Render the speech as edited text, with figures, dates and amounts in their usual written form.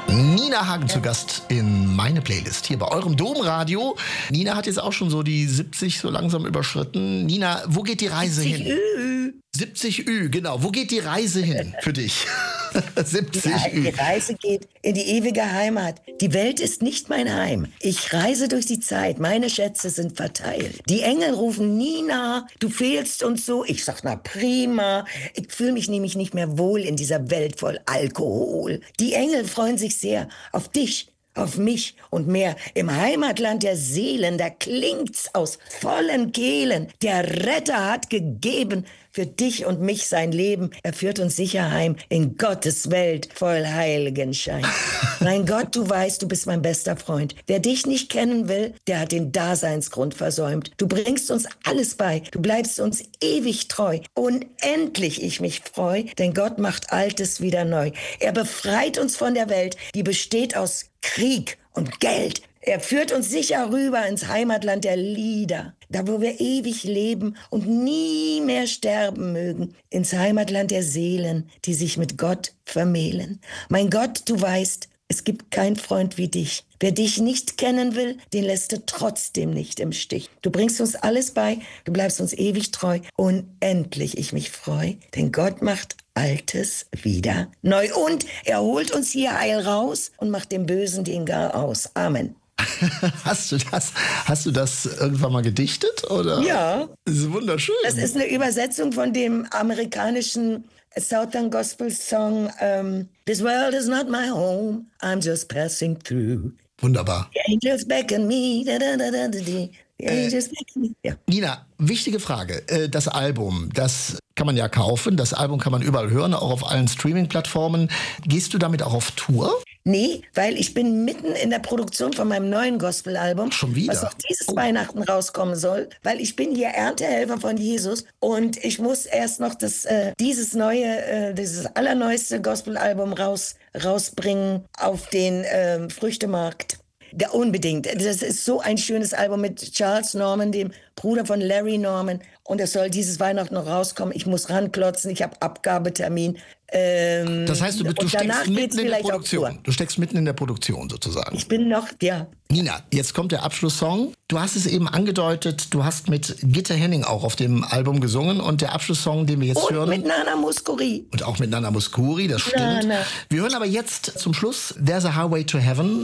Nina Hagen zu Gast in meine Playlist hier bei eurem Domradio. Nina hat jetzt auch schon so die 70 so langsam überschritten. Nina, wo geht die Reise hin? 70 Ü, genau. Wo geht die Reise hin für dich? 70 Ü. Die Reise geht in die ewige Heimat. Die Welt ist nicht mein Heim. Ich reise durch die Zeit. Meine Schätze sind verteilt. Die Engel rufen Nina, du fehlst uns so. Ich sag, na prima. Ich fühle mich nämlich nicht mehr wohl in dieser Welt voll Alkohol. Die Engel freuen sich sehr auf dich, auf mich und mehr. Im Heimatland der Seelen, da klingt's aus vollen Kehlen. Der Retter hat gegeben für dich und mich sein Leben. Er führt uns sicher heim in Gottes Welt voll Heiligenschein. Mein Gott, du weißt, du bist mein bester Freund. Wer dich nicht kennen will, der hat den Daseinsgrund versäumt. Du bringst uns alles bei. Du bleibst uns ewig treu. Unendlich ich mich freu, denn Gott macht Altes wieder neu. Er befreit uns von der Welt, die besteht aus Krieg und Geld. Er führt uns sicher rüber ins Heimatland der Lieder, da wo wir ewig leben und nie mehr sterben mögen, ins Heimatland der Seelen, die sich mit Gott vermählen. Mein Gott, du weißt, es gibt keinen Freund wie dich. Wer dich nicht kennen will, den lässt du trotzdem nicht im Stich. Du bringst uns alles bei, du bleibst uns ewig treu. Unendlich ich mich freu, denn Gott macht Altes wieder neu. Und er holt uns hier heil raus und macht dem Bösen den gar aus. Amen. Hast du das irgendwann mal gedichtet? Oder? Ja. Das ist wunderschön. Das ist eine Übersetzung von dem amerikanischen Southern Gospel Song This world is not my home, I'm just passing through. Wunderbar. The angels beckon me, da, da, da, da, da, the angels beckon me. Ja. Nina, wichtige Frage. Das Album, das kann man ja kaufen. Das Album kann man überall hören, auch auf allen Streaming-Plattformen. Gehst du damit auch auf Tour? Nee, weil ich bin mitten in der Produktion von meinem neuen Gospel-Album. Schon wieder? Was auch dieses Weihnachten rauskommen soll. Weil ich bin hier Erntehelfer von Jesus und ich muss erst noch dieses allerneueste Gospel-Album rausbringen auf den Früchtemarkt. Ja, unbedingt. Das ist so ein schönes Album mit Charles Norman, dem Bruder von Larry Norman. Und es soll dieses Weihnachten noch rauskommen. Ich muss ranklotzen, ich habe Abgabetermin. Das heißt, du steckst mitten in der Produktion. Du steckst mitten in der Produktion sozusagen. Ich bin noch, ja. Nina, jetzt kommt der Abschlusssong. Du hast es eben angedeutet, du hast mit Gitte Henning auch auf dem Album gesungen. Und der Abschlusssong, den wir jetzt hören... Und mit Nana Mouskouri. Und auch mit Nana Mouskouri, das stimmt. Nana. Wir hören aber jetzt zum Schluss There's a Highway to Heaven.